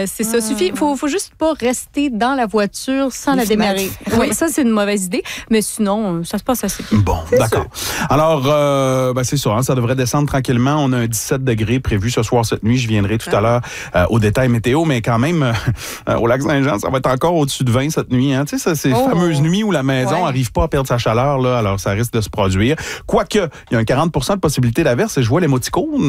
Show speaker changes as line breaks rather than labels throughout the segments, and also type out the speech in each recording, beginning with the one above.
c'est ça. Faut juste pas rester dans la voiture sans la démarrer. Oui, ça, c'est une mauvaise idée. Mais sinon, ça se passe assez bien.
Bon, d'accord. Alors, c'est ça, hein, ça devrait descendre tranquillement. On a un 17 degrés prévu ce soir, cette nuit. Je viendrai tout à l'heure au détail météo, mais quand même, au Lac-Saint-Jean, ça va être encore au-dessus de 20 cette nuit. Hein. Tu sais, ça, c'est ces fameuses nuits où la maison n'arrive pas à perdre sa chaleur, là, alors ça risque de se produire. Quoique, il y a un 40 % de possibilité d'averse, et je vois l'émoticône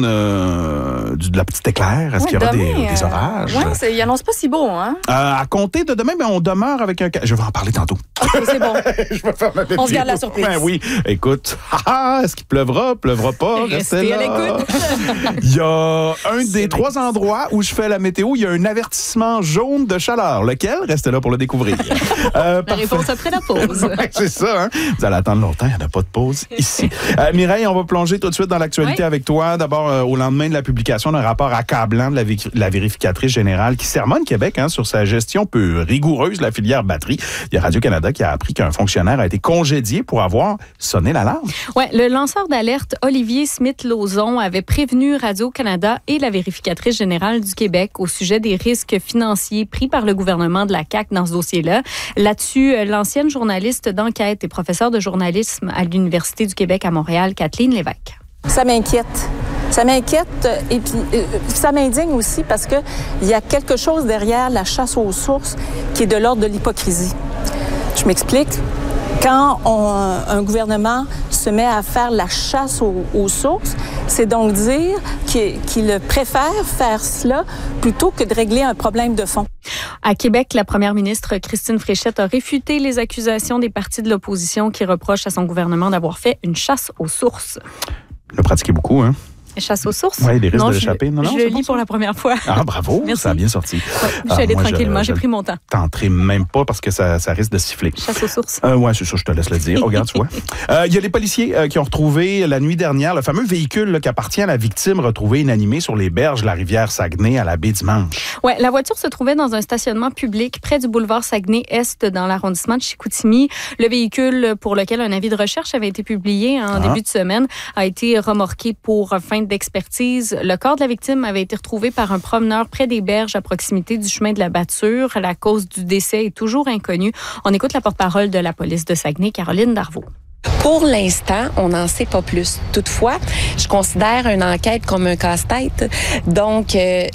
de la petite éclair. Est-ce qu'il y aura des orages?
Oui, il annonce pas si beau, hein?
À compter de demain, on demeure avec un... Je vais en parler tantôt.
Okay, c'est bon.
Je vais faire ma
on se garde la surprise.
Ben oui. Écoute, est-ce qu'il pleuvra? Pleuvra pas?
Restez là. À l'écoute.
Il y a un des 3 endroits où je fais la météo, il y a un avertissement jaune de chaleur. Lequel? Restez là pour le découvrir.
La réponse après la pause.
Ouais, c'est ça, hein? Vous allez attendre longtemps, il n'y en a pas de pause ici. Mireille, on va plonger tout de suite dans l'actualité avec toi. D'abord, au lendemain de la publication d'un rapport accablant de la vérificatrice générale qui sermonne Québec sur sa gestion peu rigoureuse de la filière batterie. Il y a Radio-Canada qui a appris qu'un fonctionnaire a été congédié pour avoir sonné l'alarme.
Oui, le lanceur d'alerte Olivier Smith-Lauzon avait prévenu Radio-Canada et la vérificatrice générale du Québec au sujet des risques financiers pris par le gouvernement de la CAQ dans ce dossier-là. Là-dessus, l'ancienne journaliste d'enquête et professeure de journalisme à l'Université du Québec à Montréal, Kathleen Lévesque.
Ça m'inquiète. Ça m'inquiète et puis ça m'indigne aussi parce que il y a quelque chose derrière la chasse aux sources qui est de l'ordre de l'hypocrisie. Je m'explique. Quand un gouvernement se met à faire la chasse aux sources, c'est donc dire qu'il préfère faire cela plutôt que de régler un problème de fond.
À Québec, la première ministre Christine Fréchette a réfuté les accusations des partis de l'opposition qui reprochent à son gouvernement d'avoir fait une chasse aux sources.
Le pratiquez beaucoup, hein?
Chasse aux sources?
Oui, des risques de l'échapper.
Je le lis pour la première fois.
Ah, bravo,
merci.
Ça a bien sorti.
Ouais, je suis allée tranquillement, j'ai pris mon temps.
T'entrais même pas parce que ça risque de siffler.
Chasse aux sources.
Oui, c'est ça, je te laisse le dire. Oh, regarde, tu vois. Il y a les policiers qui ont retrouvé la nuit dernière le fameux véhicule qui appartient à la victime retrouvé inanimé sur les berges de la rivière Saguenay à la baie Dimanche.
Oui, la voiture se trouvait dans un stationnement public près du boulevard Saguenay-Est dans l'arrondissement de Chicoutimi. Le véhicule pour lequel un avis de recherche avait été publié en début de semaine a été remorqué pour fin d'expertise. Le corps de la victime avait été retrouvé par un promeneur près des berges à proximité du chemin de la Batture. La cause du décès est toujours inconnue. On écoute la porte-parole de la police de Saguenay, Caroline Darvaux.
Pour l'instant, on n'en sait pas plus. Toutefois, je considère une enquête comme un casse-tête. Donc,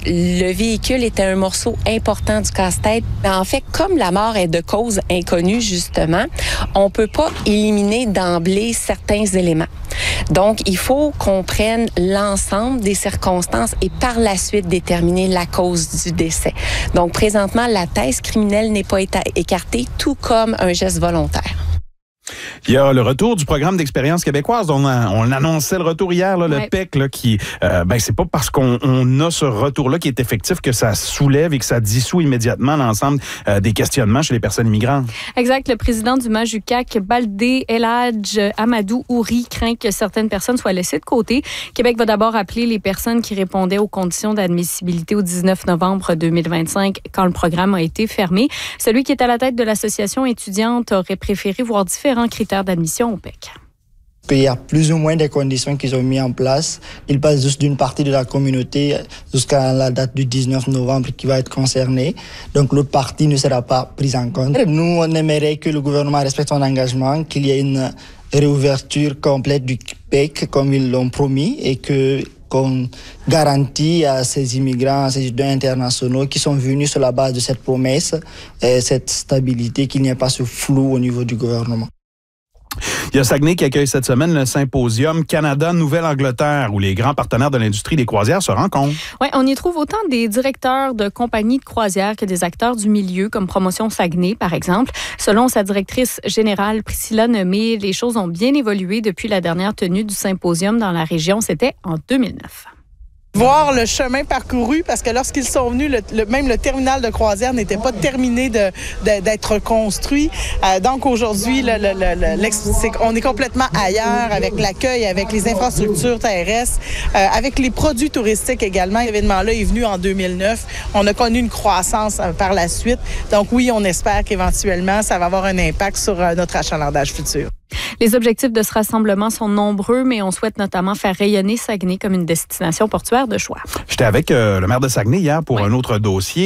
le véhicule était un morceau important du casse-tête. En fait, comme la mort est de cause inconnue, justement, on peut pas éliminer d'emblée certains éléments. Donc, il faut qu'on prenne l'ensemble des circonstances et par la suite déterminer la cause du décès. Donc, présentement, la thèse criminelle n'est pas écartée, tout comme un geste volontaire.
Il y a le retour du programme d'expérience québécoise. On annonçait le retour hier, là, le PEC, là, qui, c'est pas parce qu'on a ce retour-là qui est effectif que ça soulève et que ça dissout immédiatement l'ensemble des questionnements chez les personnes immigrantes.
Exact. Le président du MAJUCAC, Baldé El Hadj Amadou Ouri, craint que certaines personnes soient laissées de côté. Québec va d'abord appeler les personnes qui répondaient aux conditions d'admissibilité au 19 novembre 2025 quand le programme a été fermé. Celui qui est à la tête de l'association étudiante aurait préféré voir différents critères d'admission au PEC.
Il y a plus ou moins des conditions qu'ils ont mis en place. Ils passent juste d'une partie de la communauté jusqu'à la date du 19 novembre qui va être concernée. Donc l'autre partie ne sera pas prise en compte. Nous, on aimerait que le gouvernement respecte son engagement, qu'il y ait une réouverture complète du PEC comme ils l'ont promis et qu'on garantit à ces immigrants, à ces étudiants internationaux qui sont venus sur la base de cette promesse, cette stabilité, qu'il n'y ait pas ce flou au niveau du gouvernement.
Il y a Saguenay qui accueille cette semaine le symposium Canada-Nouvelle-Angleterre où les grands partenaires de l'industrie des croisières se rencontrent.
Oui, on y trouve autant des directeurs de compagnies de croisières que des acteurs du milieu, comme Promotion Saguenay, par exemple. Selon sa directrice générale, Priscilla Nemé, les choses ont bien évolué depuis la dernière tenue du symposium dans la région. C'était en 2009.
Voir le chemin parcouru, parce que lorsqu'ils sont venus, même le terminal de croisière n'était pas terminé d'être construit. Donc aujourd'hui, on est complètement ailleurs avec l'accueil, avec les infrastructures terrestres, avec les produits touristiques également. L'événement-là est venu en 2009. On a connu une croissance par la suite. Donc oui, on espère qu'éventuellement, ça va avoir un impact sur notre achalandage futur.
Les objectifs de ce rassemblement sont nombreux, mais on souhaite notamment faire rayonner Saguenay comme une destination portuaire de choix.
J'étais avec le maire de Saguenay hier pour un autre dossier.